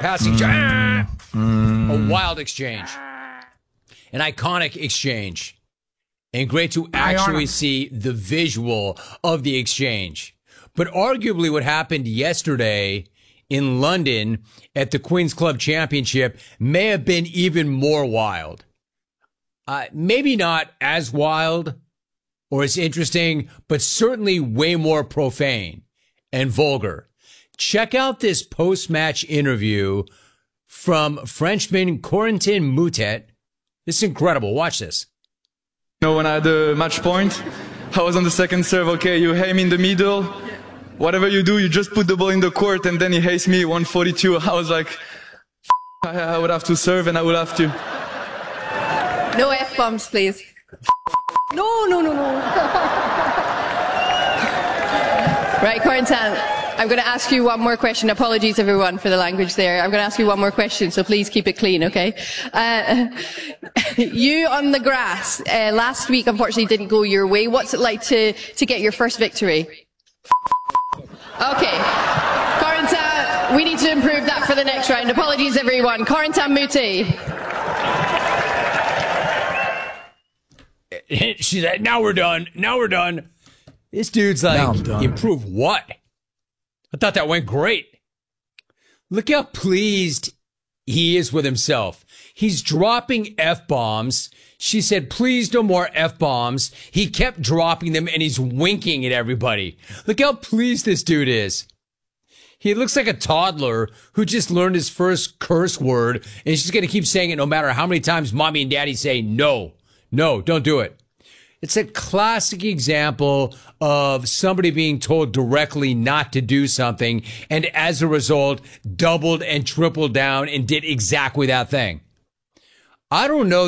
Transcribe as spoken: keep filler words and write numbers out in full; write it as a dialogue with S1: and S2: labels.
S1: passing. Mm. Mm. A wild exchange. An iconic exchange. And great to actually see the visual of the exchange. But arguably what happened yesterday in London at the Queen's Club Championship may have been even more wild. Uh, maybe not as wild or as interesting, but certainly way more profane and vulgar. Check out this post-match interview from Frenchman Corentin Moutet. This is incredible. Watch this.
S2: You know, when I had the match point, I was on the second serve. Okay, you aim in the middle. Whatever you do, you just put the ball in the court, and then he hates me, one forty-two. I was like, I, I would have to serve, and I would have to.
S3: No F-bombs, please. No, no, no, no. Right, Corentin, I'm going to ask you one more question. Apologies, everyone, for the language there. I'm going to ask you one more question, so please keep it clean, okay? Uh, you on the grass uh, last week, unfortunately, didn't go your way. What's it like to, to get your first victory? Okay. Corentin, we need to improve that for the next round. Apologies, everyone. Corentin Moutet.
S1: She's like, now we're done. Now we're done. This dude's like, improve what? I thought that went great. Look how pleased he is with himself. He's dropping F-bombs. She said, please no more F-bombs. He kept dropping them and he's winking at everybody. Look how pleased this dude is. He looks like a toddler who just learned his first curse word and he's just going to keep saying it no matter how many times mommy and daddy say no. No, don't do it. It's a classic example of somebody being told directly not to do something and as a result doubled and tripled down and did exactly that thing. I don't know